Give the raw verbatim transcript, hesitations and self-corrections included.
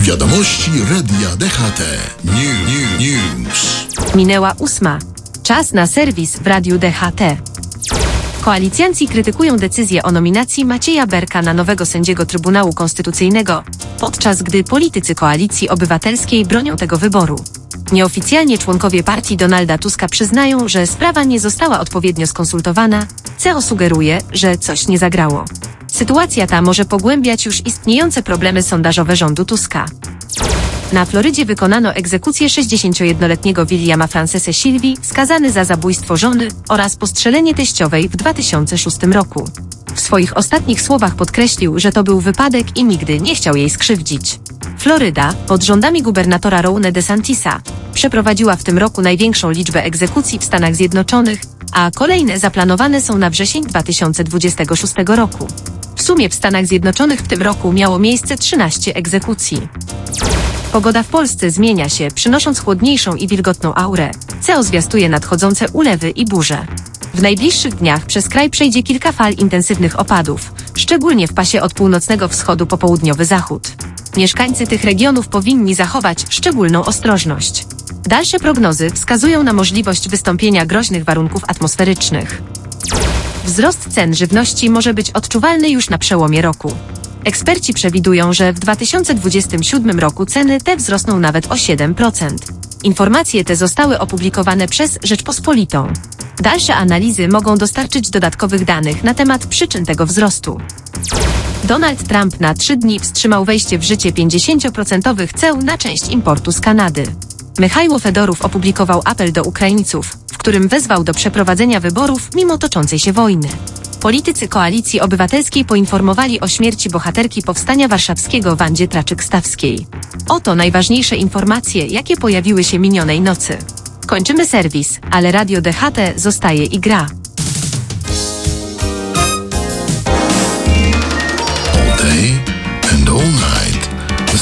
Wiadomości Radia D H T. New, new, News. Minęła ósma. Czas na serwis w Radiu D H T. Koalicjanci krytykują decyzję o nominacji Macieja Berka na nowego sędziego Trybunału Konstytucyjnego, podczas gdy politycy Koalicji Obywatelskiej bronią tego wyboru. Nieoficjalnie członkowie partii Donalda Tuska przyznają, że sprawa nie została odpowiednio skonsultowana, co sugeruje, że coś nie zagrało. Sytuacja ta może pogłębiać już istniejące problemy sondażowe rządu Tuska. Na Florydzie wykonano egzekucję sześćdziesięciojednoletniego Williama Francesa Sylvie, skazany za zabójstwo żony oraz postrzelenie teściowej w dwa tysiące szóstym roku. W swoich ostatnich słowach podkreślił, że to był wypadek i nigdy nie chciał jej skrzywdzić. Floryda, pod rządami gubernatora Ron DeSantisa, przeprowadziła w tym roku największą liczbę egzekucji w Stanach Zjednoczonych, a kolejne zaplanowane są na wrzesień dwa tysiące dwudziestego szóstego roku. W sumie w Stanach Zjednoczonych w tym roku miało miejsce trzynaście egzekucji. Pogoda w Polsce zmienia się, przynosząc chłodniejszą i wilgotną aurę, co zwiastuje nadchodzące ulewy i burze. W najbliższych dniach przez kraj przejdzie kilka fal intensywnych opadów, szczególnie w pasie od północnego wschodu po południowy zachód. Mieszkańcy tych regionów powinni zachować szczególną ostrożność. Dalsze prognozy wskazują na możliwość wystąpienia groźnych warunków atmosferycznych. Wzrost cen żywności może być odczuwalny już na przełomie roku. Eksperci przewidują, że w dwa tysiące dwudziestym siódmym roku ceny te wzrosną nawet o siedem procent. Informacje te zostały opublikowane przez Rzeczpospolitą. Dalsze analizy mogą dostarczyć dodatkowych danych na temat przyczyn tego wzrostu. Donald Trump na trzy dni wstrzymał wejście w życie pięćdziesięcioprocentowych ceł na część importu z Kanady. Michajło Fedorow opublikował apel do Ukraińców, w którym wezwał do przeprowadzenia wyborów mimo toczącej się wojny. Politycy Koalicji Obywatelskiej poinformowali o śmierci bohaterki Powstania Warszawskiego Wandzie Traczyk-Stawskiej. Oto najważniejsze informacje, jakie pojawiły się minionej nocy. Kończymy serwis, ale Radio D H T zostaje i gra.